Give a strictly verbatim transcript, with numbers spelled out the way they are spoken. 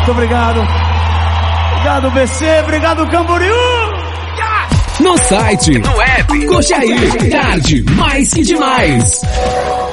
muito obrigado. Obrigado, B C, obrigado, Camboriú. No site, no app, curte aí, tarde mais que demais.